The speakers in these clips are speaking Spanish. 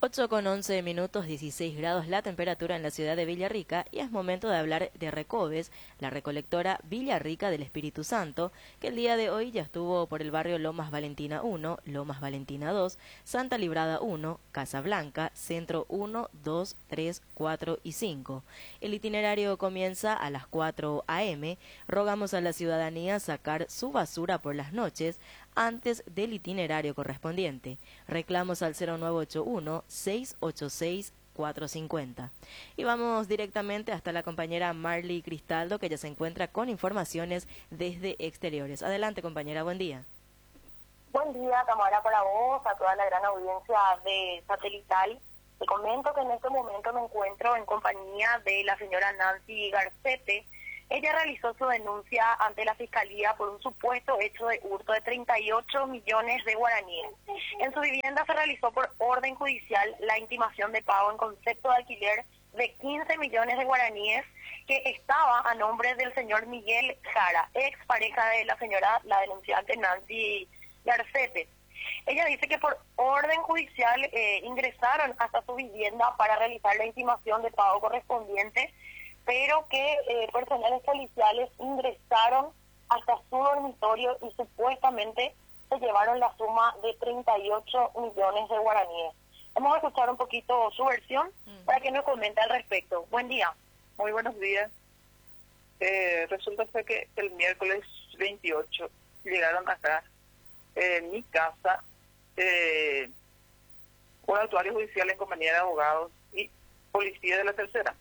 8:11, 16 grados la temperatura en la ciudad de Villarrica y es momento de hablar de Recobes, la recolectora Villarrica del Espíritu Santo, que el día de hoy ya estuvo por el barrio Lomas Valentina 1, Lomas Valentina 2, Santa Librada 1, Casa Blanca, Centro 1, 2, 3, 4 y 5. El itinerario comienza a las 4 a.m. Rogamos a la ciudadanía sacar su basura por las noches antes del itinerario correspondiente. Reclamos al 0981-686-450. Y vamos directamente hasta la compañera Marley Cristaldo, que ya se encuentra con informaciones desde exteriores. Adelante, compañera, buen día. Buen día, Tamara, para vos, a toda la gran audiencia de Satelital. Te comento que en este momento me encuentro en compañía de la señora Nancy Garcete. Ella realizó su denuncia ante la Fiscalía por un supuesto hecho de hurto de 38 millones de guaraníes. En su vivienda se realizó por orden judicial la intimación de pago en concepto de alquiler de 15 millones de guaraníes que estaba a nombre del señor Miguel Jara, ex pareja de la denunciante Nancy Garcete. Ella dice que por orden judicial ingresaron hasta su vivienda para realizar la intimación de pago correspondiente, pero que personales policiales ingresaron hasta su dormitorio y supuestamente se llevaron la suma de 38 millones de guaraníes. Vamos a escuchar un poquito su versión para que nos comente al respecto. Buen día. Muy buenos días. Resulta ser que el miércoles 28 llegaron acá en mi casa un actuario judicial en compañía de abogados y policía de la tercera.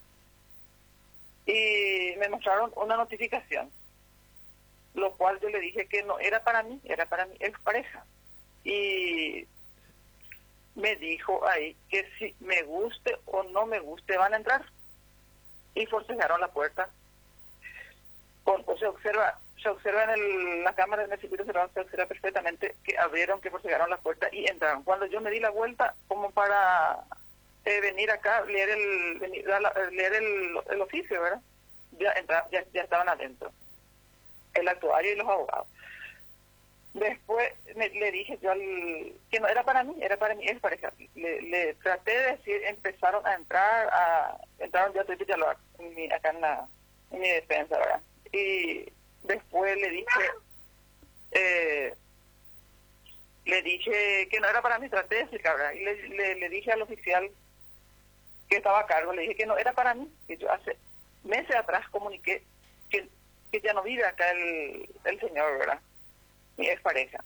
Y me mostraron una notificación, lo cual yo le dije que no era para mí, era para mi expareja. Y me dijo ahí que si me guste o no me guste van a entrar. Y forcejaron la puerta. Se observa en la cámara en el circuito cerrado, se observa perfectamente que abrieron, que forcejaron la puerta y entraron. Cuando yo me di la vuelta como para venir acá, leer el oficio, ¿verdad? Ya estaban adentro, el actuario y los abogados. Después le dije yo que no era para mí, era para mi expareja. Le traté de decir, empezaron a entrar, entraron ya acá en mi defensa, ¿verdad? Y después le dije que no era para mí, traté de explicar, ¿verdad? Y le dije al oficial que estaba a cargo, le dije que no era para mí, que yo hace meses atrás comuniqué que ya no vive acá el señor, ¿verdad? Mi expareja.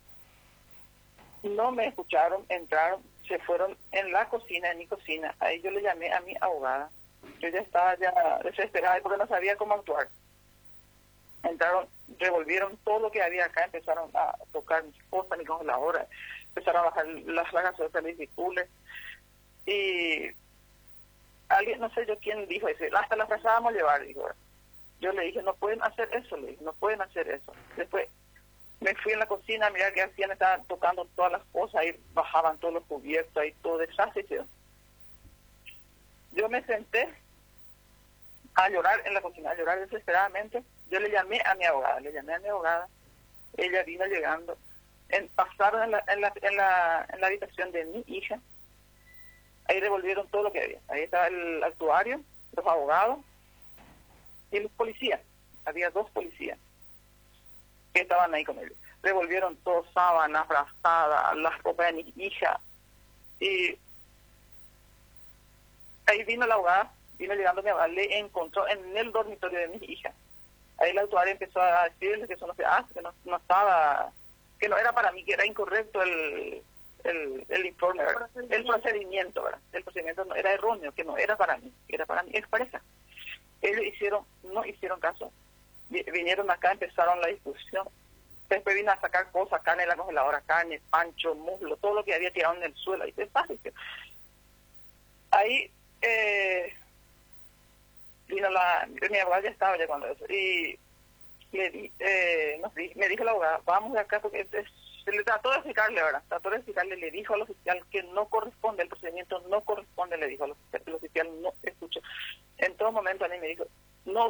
No me escucharon, entraron, se fueron en la cocina, en mi cocina. Ahí yo le llamé a mi abogada. Yo ya estaba desesperada porque no sabía cómo actuar. Entraron, revolvieron todo lo que había acá, empezaron a tocar mis cosas, mi congeladora, empezaron a bajar las gaseosas, los discípulos. Y alguien, no sé yo quién dijo eso, hasta la frazada vamos a llevar, dijo. Yo le dije, no pueden hacer eso, le dije, no pueden hacer eso. Después me fui en la cocina a mirar qué hacían, estaban tocando todas las cosas, ahí bajaban todos los cubiertos, ahí todo desastre. Yo me senté a llorar en la cocina, a llorar desesperadamente. Yo le llamé a mi abogada, ella vino llegando, pasaron en la habitación de mi hija, ahí devolvieron todo lo que había. Ahí estaba el actuario, los abogados y los policías. Había 2 policías que estaban ahí con ellos. Devolvieron todo, sábanas, brazadas, las ropas de mi hija. Y ahí vino la abogada, vino llegando mi abogada, le encontró en el dormitorio de mi hija. Ahí el actuario empezó a decirle que eso no se hace, que no estaba, que no era para mí, que era incorrecto el informe, ¿verdad? El procedimiento, ¿verdad? El procedimiento no, era erróneo, que no era para mí, que era para mi expareja. Ellos no hicieron caso. Vinieron acá, empezaron la discusión. Después vino a sacar cosas, carne en la congeladora, carne, pancho, muslo, todo lo que había tirado en el suelo. Ahí es fácil. Ahí vino mi abogada ya estaba ya cuando eso. Y me dijo la abogada, vamos de acá porque se le trató de explicarle, ¿verdad? Le dijo al oficial que no corresponde, el procedimiento no corresponde, le dijo al oficial, el oficial no escuchó. En todo momento a mí me dijo, no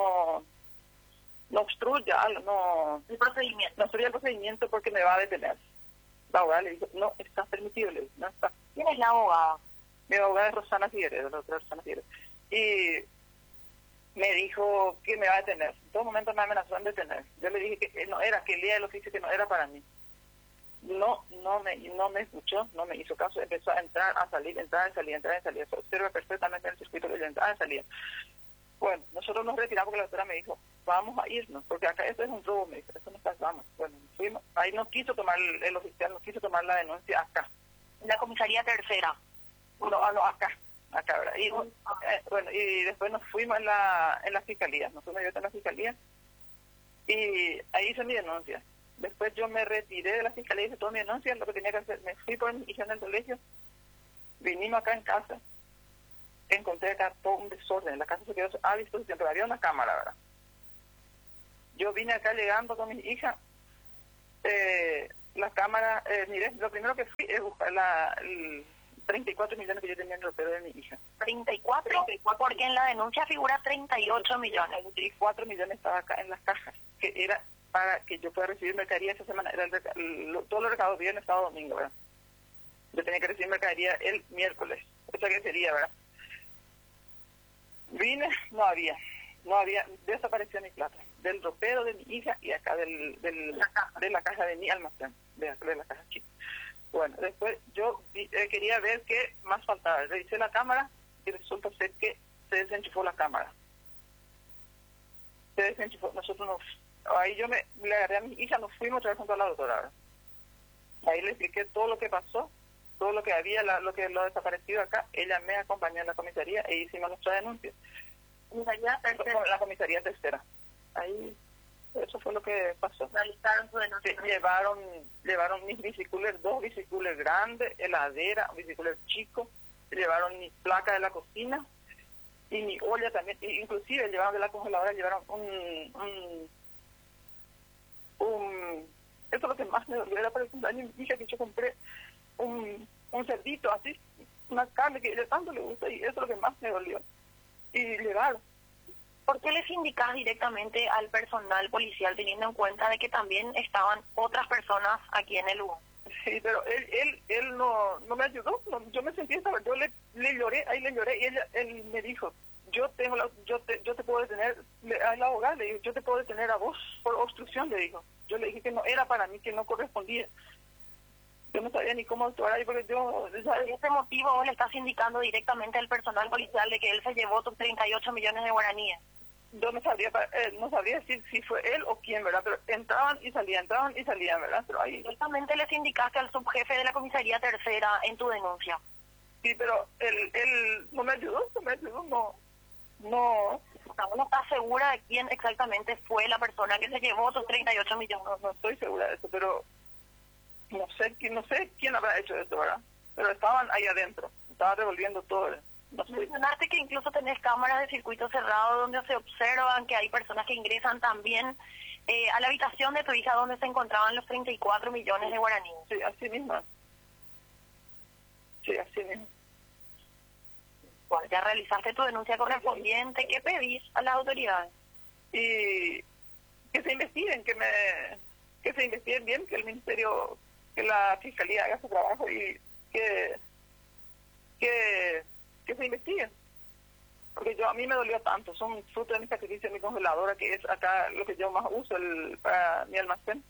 obstruya, el procedimiento porque me va a detener. La abogada le dijo, no está permitido, le dijo, no está. ¿Quién es la abogada? Mi abogada es Rosana Figueredo, la doctora Rosana Figueredo. Y me dijo que me va a detener. En todo momento me amenazó en detener. Yo le dije que no era, que el día del oficio que no era para mí. No me escuchó, no me hizo caso, empezó a entrar, a salir, entrar, a salir, entrar, a salir. Se observa perfectamente el circuito que yo entraba y salía. Bueno, nosotros nos retiramos porque la doctora me dijo, vamos a irnos, porque acá esto es un robo, me dijo, eso nos pasamos. Bueno, fuimos, ahí no quiso tomar, el oficial no quiso tomar la denuncia acá. La comisaría tercera. No, acá, ¿verdad? Y, bueno, y después nos fuimos en la fiscalía, nos fuimos yo en la fiscalía, y ahí hice mi denuncia. Después yo me retiré de la fiscalía, hice toda mi denuncia, lo que tenía que hacer, me fui por mi hija en el colegio, vinimos acá en casa, encontré acá todo un desorden, la casa se quedó a disposición, pero había una cámara, ¿verdad? Yo vine acá llegando con mi hija, la cámara, mire, lo primero que fui es buscar el 34 millones que yo tenía en el ropero de mi hija. 34, porque en la denuncia figura 38 millones. 34 millones estaba acá en las cajas, que era para que yo pueda recibir mercadería esa semana, era todos los recados viernes, sábado, domingo, ¿verdad? Yo tenía que recibir mercadería el miércoles, o sea que sería, ¿verdad? Vine, no había, desapareció mi plata, del ropero de mi hija y acá de la caja de mi almacén, de la caja chica. Bueno, después yo quería ver qué más faltaba, revisé la cámara y resulta ser que se desenchufó la cámara. Se desenchufó, ahí yo le agarré a mi hija, nos fuimos otra vez junto a la doctora, ¿verdad? Ahí le expliqué todo lo que pasó, todo lo que había, lo desaparecido acá. Ella me acompañó en la comisaría e hicimos nuestra denuncia. La comisaría tercera. Ahí, eso fue lo que pasó. Realizaron su denuncia. Sí, llevaron mis bicicoolers, 2 bicicoolers grandes, heladera, un bicicooler chico, llevaron mi placa de la cocina y mi olla también, inclusive llevaron de la congeladora, llevaron eso es lo que más me dolió, era para el cumpleaños de mi hija, que yo compré un cerdito así, una carne que a ella tanto le gusta, y eso es lo que más me dolió. Y llegaron. ¿Por qué les indicas directamente al personal policial, teniendo en cuenta de que también estaban otras personas aquí en el lugar? Sí, pero él no me ayudó, yo me sentí esta, yo le lloré, ahí le lloré, y él me dijo, yo te puedo detener, a la abogada le dijo, yo te puedo detener a vos por obstrucción, le dijo. Yo le dije que no era para mí, que no correspondía. Yo no sabía ni cómo actuar ahí, porque Por ese motivo vos le estás indicando directamente al personal policial de que él se llevó tus 38 millones de guaraníes. Yo no sabría decir si fue él o quién, ¿verdad? Pero entraban y salían, ¿verdad? Pero ahí... Directamente les indicaste al subjefe de la comisaría tercera en tu denuncia. Sí, pero él no me ayudó, no. ¿No estás segura de quién exactamente fue la persona que se llevó tus 38 millones? No estoy segura de eso, pero no sé quién habrá hecho eso, ¿verdad? Pero estaban ahí adentro, estaban revolviendo todo. No sé. Mencionaste que incluso tenés cámaras de circuito cerrado donde se observan que hay personas que ingresan también a la habitación de tu hija donde se encontraban los 34 millones de guaraníes. Sí, así mismo. Bueno, ya realizaste tu denuncia correspondiente. ¿Qué pedís a las autoridades? Y que se investiguen, que se investiguen bien, que el ministerio, que la fiscalía haga su trabajo y que se investiguen. Porque a mí me dolió tanto, son fruto de mi sacrificio, mi congeladora, que es acá lo que yo más uso para mi almacén.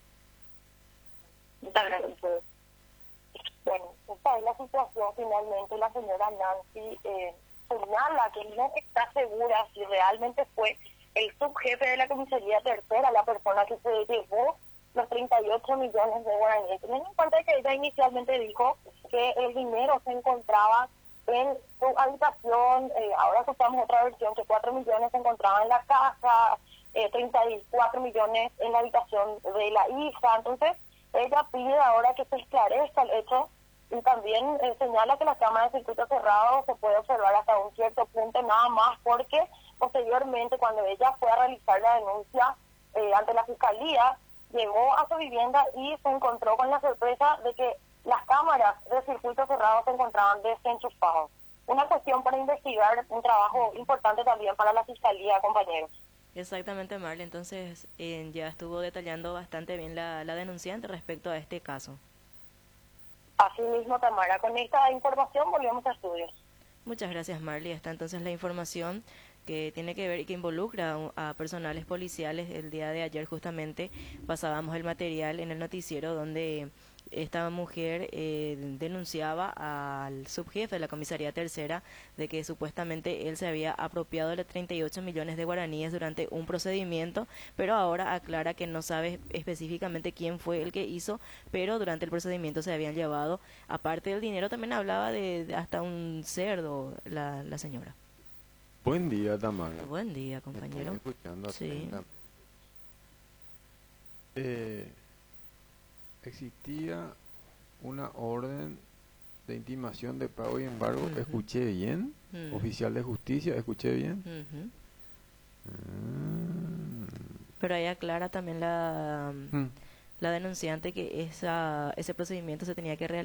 Muchas gracias. Bueno, esta es la situación. Finalmente la señora Nancy señala que no está segura si realmente fue el subjefe de la comisaría tercera la persona que se llevó los 38 millones de guaraníes. Teniendo en cuenta que ella inicialmente dijo que el dinero se encontraba en su habitación, ahora escuchamos otra versión, que 4 millones se encontraban en la casa, 34 millones en la habitación de la hija. Entonces, ella pide ahora que se esclarezca el hecho y también señala que las cámaras de circuito cerrado se puede observar hasta un cierto punto nada más, porque posteriormente cuando ella fue a realizar la denuncia ante la fiscalía, llegó a su vivienda y se encontró con la sorpresa de que las cámaras de circuito cerrado se encontraban desenchufadas. Una cuestión para investigar, un trabajo importante también para la fiscalía, compañeros. Exactamente, Marle. Entonces ya estuvo detallando bastante bien la denunciante respecto a este caso. Asimismo, Tamara, con esta información volvemos a estudios. Muchas gracias, Marley. Está entonces la información que tiene que ver y que involucra a personales policiales. El día de ayer justamente pasábamos el material en el noticiero donde esta mujer denunciaba al subjefe de la comisaría tercera de que supuestamente él se había apropiado de 38 millones de guaraníes durante un procedimiento, pero ahora aclara que no sabe específicamente quién fue el que hizo, pero durante el procedimiento se habían llevado, aparte del dinero, también hablaba de hasta un cerdo la señora. Buen día, Tamara. Buen día, compañero. Estoy escuchando Sí. atentamente. Existía una orden de intimación de pago y embargo. Ujú. ¿Escuché bien? Oficial de justicia, ¿escuché bien? Ujú. Ah. Pero ahí aclara también Mm. la denunciante que ese procedimiento se tenía que realizar